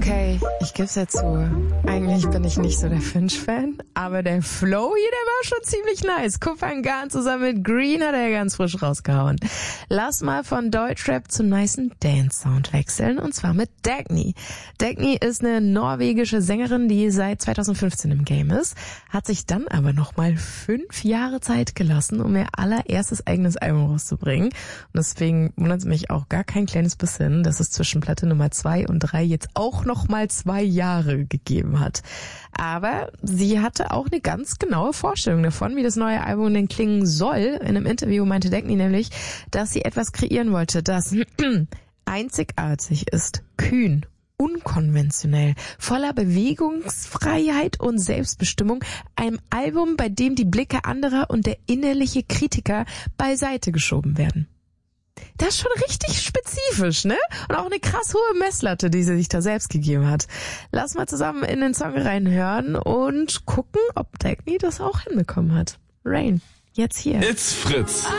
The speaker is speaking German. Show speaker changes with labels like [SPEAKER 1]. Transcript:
[SPEAKER 1] Okay, ich geb's ja zu. Eigentlich bin ich nicht so der Finch-Fan, aber der Flow hier, der war schon ziemlich nice. Kufangan zusammen mit Green hat er ja ganz frisch rausgehauen. Lass mal von Deutschrap zum nicen Dance-Sound wechseln, und zwar mit Dagny. Dagny ist eine norwegische Sängerin, die seit 2015 im Game ist, hat sich dann aber nochmal 5 Jahre Zeit gelassen, um ihr allererstes eigenes Album rauszubringen. Und deswegen wundert es mich auch gar kein kleines bisschen, dass es zwischen Platte Nummer 2 und 3 jetzt auch nochmal 2 Jahre gegeben hat. Aber sie hatte auch eine ganz genaue Vorstellung davon, wie das neue Album denn klingen soll. In einem Interview meinte Dagny nämlich, dass sie etwas kreieren wollte, das einzigartig ist, kühn, unkonventionell, voller Bewegungsfreiheit und Selbstbestimmung. Einem Album, bei dem die Blicke anderer und der innerliche Kritiker beiseite geschoben werden. Das ist schon richtig spezifisch, ne? Und auch eine krass hohe Messlatte, die sie sich da selbst gegeben hat. Lass mal zusammen in den Song reinhören und gucken, ob Dagny das auch hinbekommen hat. Rain, jetzt hier.
[SPEAKER 2] It's Fritz.